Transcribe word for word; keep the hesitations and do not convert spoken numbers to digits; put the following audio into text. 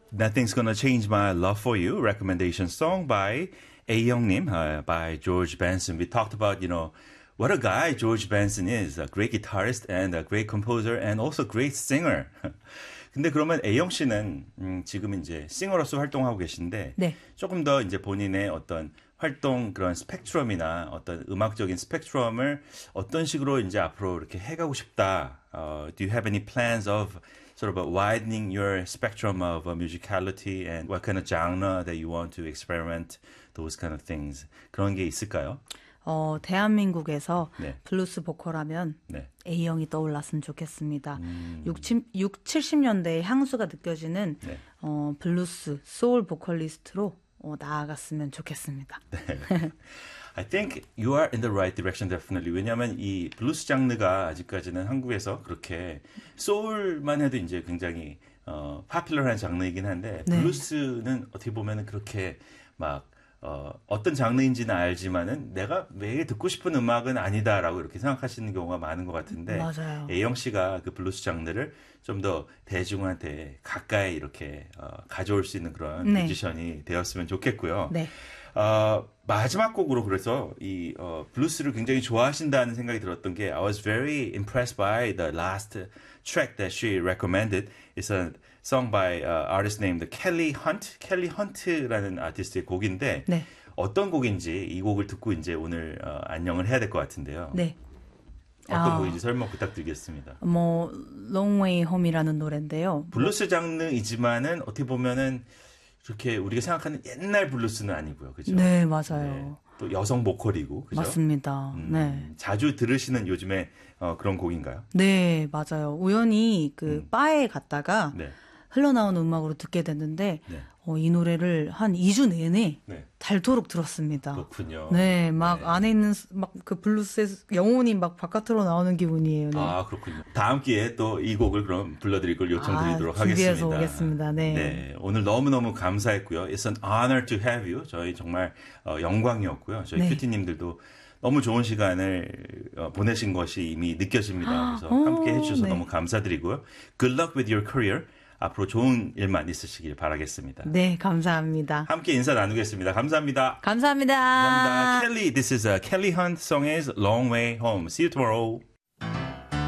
Nothing's Gonna Change My Love For You recommendation song by Ayoung님, uh, by George Benson. We talked about, you know, what a guy George Benson is. A great guitarist and a great composer and also great singer. 근데 그러면 Ayoung 씨는 음, 지금 이제 싱어로서 활동하고 계신데 네. 조금 더 이제 본인의 어떤 활동 그런 스펙트럼이나 어떤 음악적인 스펙트럼을 어떤 식으로 이제 앞으로 이렇게 해가고 싶다. Uh, do you have any plans of sort of widening your spectrum of uh, musicality and what kind of genre that you want to experiment, those kind of things. 그런 게 있을까요? 어, 대한민국에서 네. 블루스 보컬하면 네. A형이 떠올랐으면 좋겠습니다. 음. 육십, 칠십 년대의 향수가 느껴지는 네. 어, 블루스, 소울 보컬리스트로 어, 나아갔으면 좋겠습니다. 네. I think you are in the right direction definitely. 왜냐하면 이 블루스 장르가 아직까지는 한국에서 그렇게 소울만 해도 이제 굉장히 어, 파퓰러한 장르이긴 한데 네. 블루스는 어떻게 보면은 그렇게 막 어, 어떤 장르인지는 알지만은 내가 매일 듣고 싶은 음악은 아니다라고 이렇게 생각하시는 경우가 많은 것 같은데 맞아요. A영 씨가 그 블루스 장르를 좀 더 대중한테 가까이 이렇게 어, 가져올 수 있는 그런 네. 뮤지션이 되었으면 좋겠고요. 네. 어, 마지막 곡으로 그래서 이 어, 블루스를 굉장히 좋아하신다는 생각이 들었던 게 I was very impressed by the last track that she recommended. It's a song by uh, artist named Kelly Hunt. 켈리 헌트라는 아티스트의 곡인데 네. 어떤 곡인지 이 곡을 듣고 이제 오늘 어, 안녕을 해야 될 것 같은데요. 네. 어떤 아. 곡인지 설명 부탁드리겠습니다. 뭐 Long Way Home이라는 노래인데요. 블루스 장르이지만은 어떻게 보면은 이렇게 우리가 생각하는 옛날 블루스는 아니고요, 그죠? 네, 맞아요. 네. 또 여성 보컬이고, 그죠? 맞습니다. 음, 네. 자주 들으시는 요즘에 어, 그런 곡인가요? 네, 맞아요. 우연히 그 음. 바에 갔다가 네. 흘러나오는 음악으로 듣게 됐는데 네. 어, 이 노래를 한 이 주 내내 네. 닳도록 들었습니다. 그렇군요. 네, 막 네. 안에 있는 막 그 블루스의 영혼이 막 바깥으로 나오는 기분이에요. 네. 아, 그렇군요. 다음 기회에 또 이 곡을 그럼 불러드릴 걸 요청드리도록 아, 준비해서 하겠습니다. 오겠습니다. 네. 네, 오늘 너무너무 감사했고요. It's an honor to have you. 저희 정말 어, 영광이었고요. 저희 네. 큐티님들도 너무 좋은 시간을 어, 보내신 것이 이미 느껴집니다. 그래서 오, 함께 해주셔서 네. 너무 감사드리고요. Good luck with your career. 앞으로 좋은 일만 있으시길 바라겠습니다. 네, 감사합니다. 함께 인사 나누겠습니다. 감사합니다. 감사합니다. 감사합니다. Kelly, this is a Kelly Hunt song is Long Way Home. See you tomorrow.